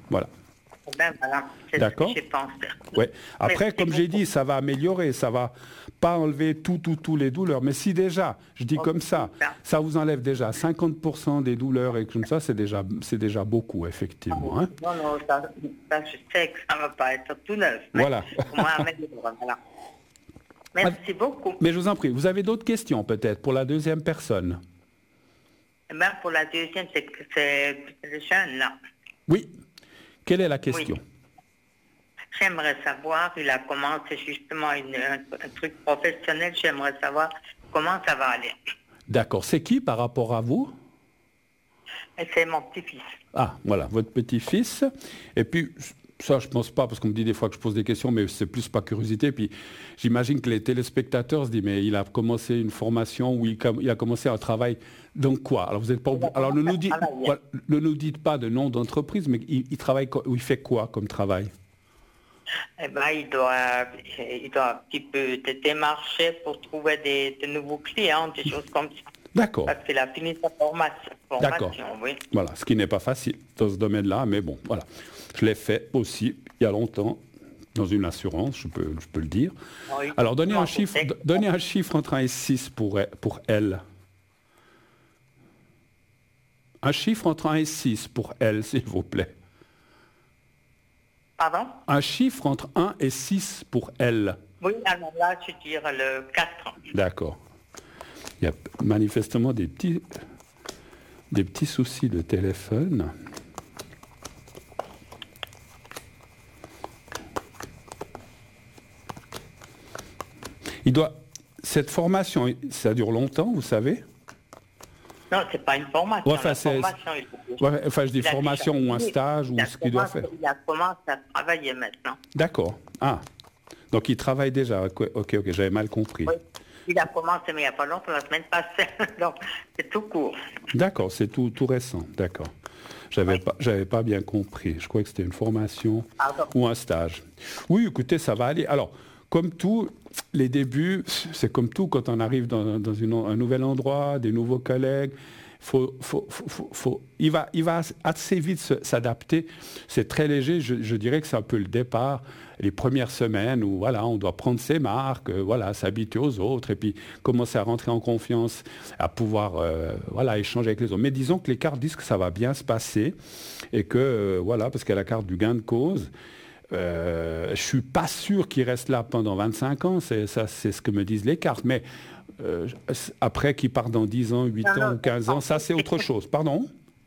Voilà. Ben voilà, c'est D'accord. ce que j'ai pensé. Ouais. Après, Merci comme j'ai beaucoup. dit, ça va améliorer, ça va pas enlever tous les douleurs. Mais si déjà, je dis comme ça, ça vous enlève déjà 50% des douleurs et comme ça, c'est déjà beaucoup, effectivement. Hein. Non, non, ça, je sais que ça ne va pas être tout neuf, mais Voilà. au moins améliorer, voilà. Merci beaucoup. Mais je vous en prie, vous avez d'autres questions peut-être pour la deuxième personne? Eh ben, pour la deuxième, c'est le jeune, là. Oui. Quelle est la Oui. question? J'aimerais savoir, il a commencé justement un truc professionnel, j'aimerais savoir comment ça va aller. D'accord. C'est qui par rapport à vous? Et c'est mon petit-fils. Ah, voilà, votre petit-fils. Et puis, ça, je pense pas, parce qu'on me dit des fois que je pose des questions, mais c'est plus par curiosité. Puis, j'imagine que les téléspectateurs se disent, mais il a commencé une formation où il a commencé un travail. Donc quoi? Alors, vous êtes pas. Alors, ne nous dites pas de nom d'entreprise, mais il travaille, ou il fait quoi comme travail? Eh ben, il doit un petit peu démarcher pour trouver de nouveaux clients, des choses comme ça. D'accord. Parce qu'il a fini sa formation. D'accord. Oui. Voilà, ce qui n'est pas facile dans ce domaine-là, mais bon, voilà. Je l'ai fait aussi il y a longtemps dans une assurance, je peux le dire. Oui. Alors, donnez un chiffre entre 1 et 6 pour elle. Un chiffre entre 1 et 6 pour elle, s'il vous plaît. Pardon? Un chiffre entre 1 et 6 pour elle. Oui, alors là, je dirais le 4. D'accord. Il y a manifestement des petits soucis de téléphone. Cette formation, ça dure longtemps, vous savez? Non, c'est pas une formation. Enfin, je dis formation ou un stage ou ce qu'il doit faire. Il a commencé à travailler maintenant. D'accord. Ah. Donc il travaille déjà. Ok, j'avais mal compris. Oui. Il a commencé, mais il n'y a pas longtemps, la semaine passée. Donc, c'est tout court. D'accord, c'est tout récent. D'accord. J'avais pas bien compris. Je croyais que c'était une formation ou un stage. Oui, écoutez, ça va aller. Alors, comme tout, les débuts, c'est comme tout quand on arrive dans un nouvel endroit, des nouveaux collègues. Il va assez vite s'adapter. C'est très léger. Je dirais que c'est un peu le départ, les premières semaines où voilà, on doit prendre ses marques, s'habituer aux autres et puis commencer à rentrer en confiance, à pouvoir échanger avec les autres. Mais disons que les cartes disent que ça va bien se passer et que parce qu'il y a la carte du gain de cause. Je suis pas sûr qu'il reste là pendant 25 ans. C'est ce que me disent les cartes. Mais après, qu'il part dans 10 ans, 8 ans ou 15 ans, ça c'est autre chose. Pardon?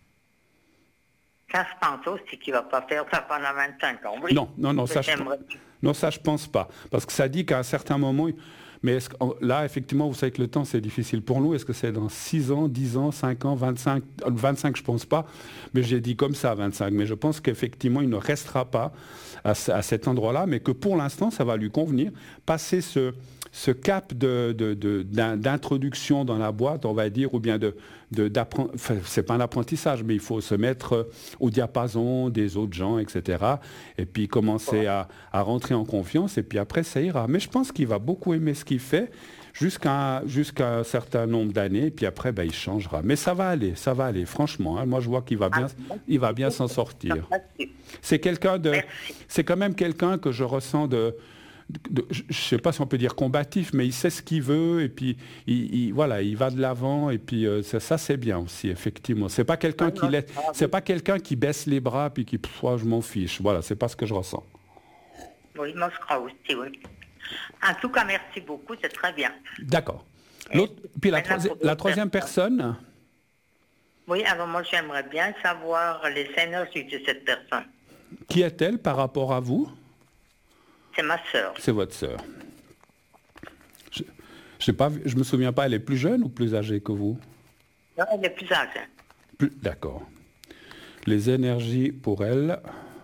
Ça, je pense aussi qu'il ne va pas faire ça pendant 25 ans. Oui. Non, ça je pense pas. Parce que ça dit qu'à un certain moment... Mais là, effectivement, vous savez que le temps, c'est difficile pour nous. Est-ce que c'est dans 6 ans, 10 ans, 5 ans, 25? 25, je pense pas. Mais j'ai dit comme ça, 25. Mais je pense qu'effectivement, il ne restera pas à cet endroit-là, mais que pour l'instant, ça va lui convenir. Passer ce cap d'introduction dans la boîte, on va dire, ou bien c'est pas un apprentissage, mais il faut se mettre au diapason des autres gens, etc. Et puis commencer à rentrer en confiance, et puis après, ça ira. Mais je pense qu'il va beaucoup aimer ce qu'il fait jusqu'à un certain nombre d'années, et puis après, il changera. Mais ça va aller, franchement. Hein. Moi, je vois qu'il va bien s'en sortir. C'est quand même quelqu'un que je ressens je ne sais pas si on peut dire combatif, mais il sait ce qu'il veut et puis il va de l'avant et puis ça c'est bien aussi effectivement. C'est pas quelqu'un qui baisse les bras puis qui je m'en fiche. Voilà, c'est pas ce que je ressens. Oui, moi je crois aussi, oui. En tout cas, merci beaucoup, c'est très bien. D'accord. Puis la troisième personne. Oui, alors moi j'aimerais bien savoir les énergies de cette personne. Qui est-elle par rapport à vous? C'est ma sœur. C'est votre sœur. Je me souviens pas, elle est plus jeune ou plus âgée que vous? Non, elle est plus âgée. D'accord. Les énergies pour elle.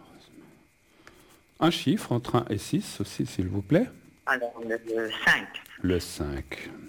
Un chiffre entre 1 et 6 aussi, s'il vous plaît. Alors, le 5. Le 5.